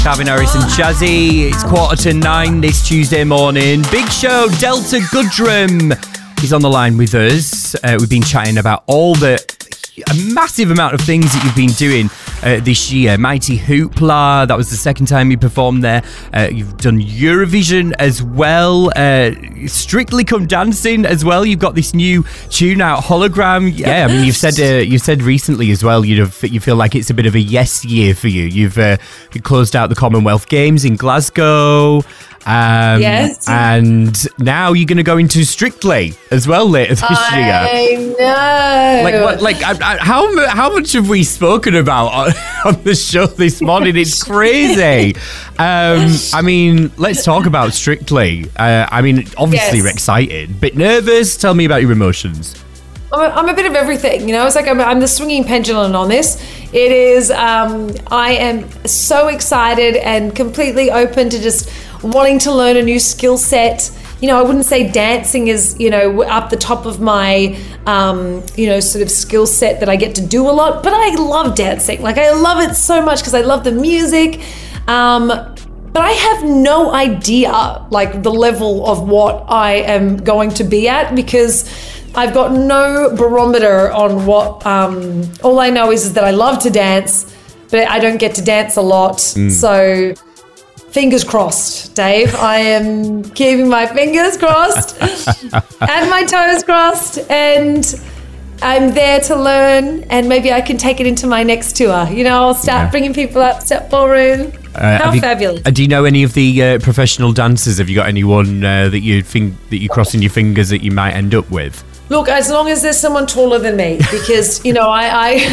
Calvin Harris and Jazzy. It's 8:45 this Tuesday morning. Big show, Delta Goodrem. He's on the line with us. We've been chatting about a massive amount of things that you've been doing this year. Mighty Hoopla, that was the second time you performed there. You've done Eurovision as well. Strictly Come Dancing as well. You've got this new tune out, Hologram. Yeah, I mean, you've said recently as well, you feel like it's a bit of a yes year for you. You've closed out the Commonwealth Games in Glasgow. Yes. And now you're going to go into Strictly as well later this year. I know. How much have we spoken about on the show this morning? It's crazy. I mean, let's talk about Strictly. Obviously you're excited, bit nervous. Tell me about your emotions. I'm a bit of everything, you know. It's like I'm the swinging pendulum on this. It is. I am so excited and completely open to just wanting to learn a new skill set. You know, I wouldn't say dancing is, up the top of my, sort of skill set that I get to do a lot. But I love dancing. Like, I love it so much because I love the music. But I have no idea, like, the level of what I am going to be at, because I've got no barometer on what, all I know is that I love to dance, but I don't get to dance a lot. So fingers crossed, Dave. I am keeping my fingers crossed and my toes crossed, and I'm there to learn, and maybe I can take it into my next tour. You know, I'll start bringing people up, step ballroom. How fabulous. Do you know any of the professional dancers? Have you got anyone that you're crossing your fingers that you might end up with? Look, as long as there's someone taller than me, because I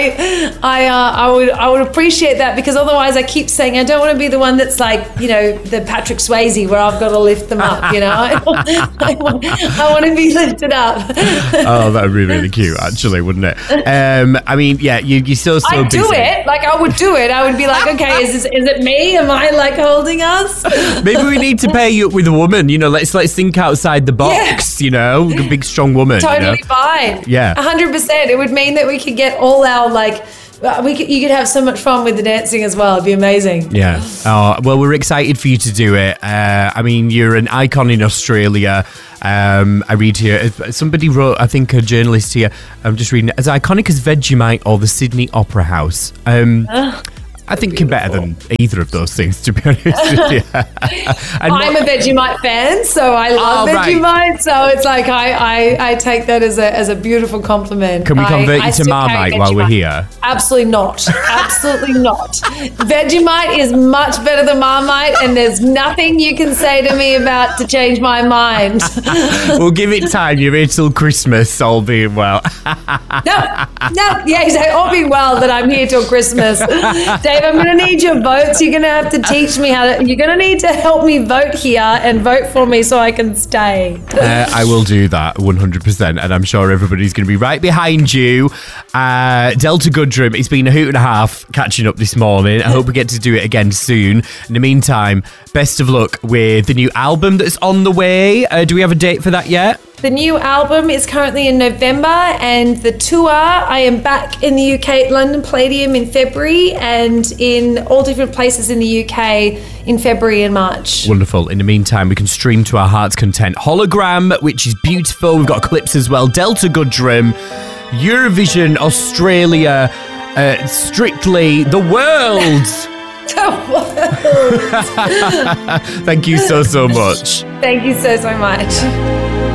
would appreciate that, because otherwise I keep saying I don't want to be the one that's like, the Patrick Swayze where I've got to lift them up. I want to be lifted up. Oh, that would be really cute, actually, wouldn't it? You're so busy. I'd do it. Like, I would do it. I would be like, okay, is it me? Am I like holding us? Maybe we need to pair you up with a woman. Let's think outside the box. Yeah. A big strong woman. Totally fine. Yeah. 100%. It would mean that we could get all our, you could have so much fun with the dancing as well. It'd be amazing. Yeah. Oh, well, we're excited for you to do it. You're an icon in Australia. I read here, somebody wrote, I think a journalist here, I'm just reading it, as iconic as Vegemite or the Sydney Opera House. I think you're better than either of those things, to be honest with you. I'm a Vegemite fan, so I love Vegemite. Right. So it's like I take that as a beautiful compliment. Can we convert you to Marmite while we're here? Absolutely not. Absolutely not. Vegemite is much better than Marmite, and there's nothing you can say to me about to change my mind. We'll give it time. You're here till Christmas, all being well. No. Yeah, exactly. All being well that I'm here till Christmas. Dave, I'm going to need your votes. You're going to have to teach me you're going to need to help me vote here and vote for me so I can stay. I will do that 100%, and I'm sure everybody's going to be right behind you. Delta Goodrem, it's been a hoot and a half catching up this morning. I hope we get to do it again soon. In the meantime, best of luck with the new album that's on the way. Do we have a date for that yet? The new album is currently in November, and the tour, I am back in the UK at London Palladium in February, and in all different places in the UK in February and March. Wonderful. In the meantime, we can stream to our heart's content. Hologram, which is beautiful. We've got clips as well. Delta Goodrem, Eurovision, Australia, Strictly, the world. Thank you so much. Thank you so much.